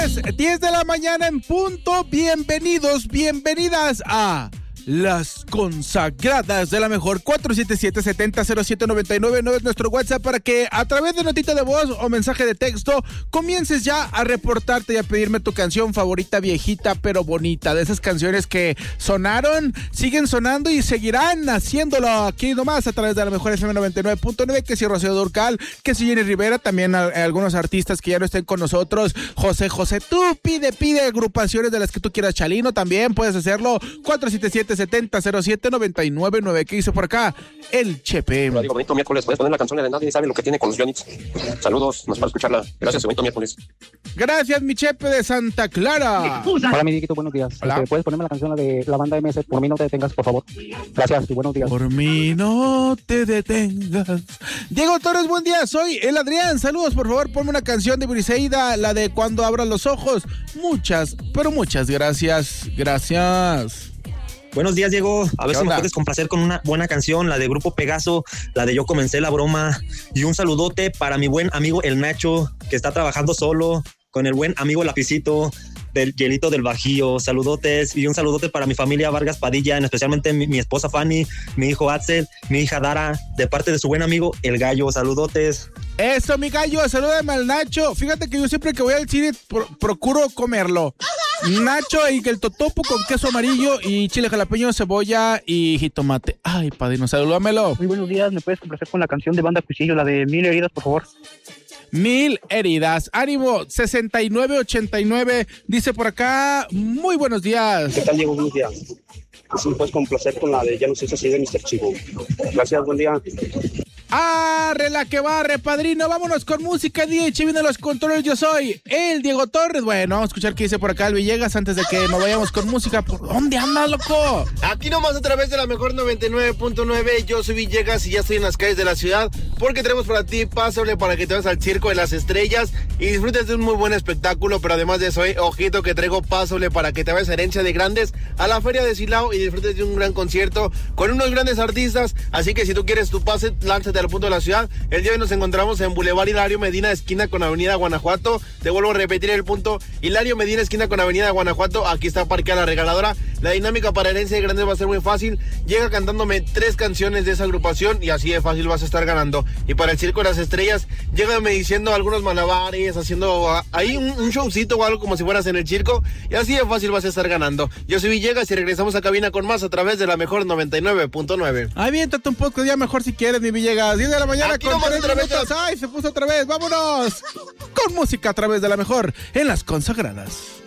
10 de la mañana en punto. Bienvenidos, bienvenidas a Las Consagradas de la Mejor. 477-700799 es nuestro WhatsApp para que a través de notita de voz o mensaje de texto comiences ya a reportarte y a pedirme tu canción favorita, viejita pero bonita, de esas canciones que sonaron, siguen sonando y seguirán haciéndolo aquí nomás a través de la Mejor FM 99.9, que si Rocío Dúrcal, que si Jenny Rivera, también algunos artistas que ya no estén con nosotros, José, tú pide agrupaciones de las que tú quieras, Chalino, también puedes hacerlo. 477-700799. ¿Qué hizo por acá? El Chepe. Digo, bonito miércoles, puedes poner la canción de Nadie sabe lo que tiene con los Yonix. Saludos, nos para escucharla. Gracias, bonito miércoles. Gracias, mi Chepe de Santa Clara. Hola, mi Dieguito, buenos días. ¿Puedes ponerme la canción de la banda MS? Por mí no te detengas, por favor. Gracias y buenos días. Por mí no te detengas. Diego Torres, buen día. Soy el Adrián. Saludos, por favor, ponme una canción de Briseida, la de Cuando abras los ojos. Muchas, pero muchas gracias. Gracias. Buenos días, Diego. A ver si me puedes complacer con una buena canción, la de Grupo Pegaso, la de Yo Comencé la Broma. Y un saludote para mi buen amigo el Nacho, que está trabajando solo, con el buen amigo Lapicito del Hielito del Bajío. Saludotes. Y un saludote para mi familia Vargas Padilla, especialmente mi esposa Fanny, mi hijo Axel, mi hija Dara, de parte de su buen amigo el Gallo. Saludotes. Eso, mi Gallo, salúdame al Nacho. Fíjate que yo siempre que voy al cine procuro comerlo. Nacho y el totopo con queso amarillo y chile jalapeño, cebolla y jitomate. Ay, padrino, salúdamelo. Muy buenos días, ¿me puedes complacer con la canción de Banda Cuchillo, la de 1000 heridas, por favor? 1000 heridas. Ánimo, 6989 dice por acá. Muy buenos días. ¿Qué tal, Diego? Buenos días. Si me puedes complacer con la de Ya no sé si así de Mr. Chivo. Gracias, buen día. ¡Arre la que barre, padrino! Vámonos con música, DJ. Viene los controles, yo soy el Diego Torres. Bueno, vamos a escuchar qué dice por acá el Villegas antes de que nos vayamos con música. ¿Por dónde andas, loco? Aquí nomás a través de la Mejor 99.9. Yo soy Villegas y ya estoy en las calles de la ciudad porque tenemos para ti pásable para que te vayas al Circo de las Estrellas y disfrutes de un muy buen espectáculo. Pero además de eso, ojito que traigo pásable para que te vayas a Herencia de Grandes, a la Feria de Silao y disfrutes de un gran concierto con unos grandes artistas. Así que si tú quieres tu pase, lánzate al punto de la ciudad. El día de hoy nos encontramos en Boulevard Hilario Medina, esquina con Avenida Guanajuato. Te vuelvo a repetir el punto: Hilario Medina, esquina con Avenida Guanajuato. Aquí está parqueada la regaladora. La dinámica para Herencia de Grandes va a ser muy fácil. Llega cantándome 3 canciones de esa agrupación y así de fácil vas a estar ganando. Y para el Circo de las Estrellas, llégame diciendo algunos malabares, haciendo ahí un showcito o algo como si fueras en el circo, y así de fácil vas a estar ganando. Yo soy Villegas y regresamos a cabina con más a través de la Mejor 99.9. Aviéntate un poco ya mejor si quieres, mi Villegas. 10 de la mañana aquí con 3 otra vez. ¡Ay, se puso otra vez! ¡Vámonos! Con música a través de la Mejor en Las Consagradas.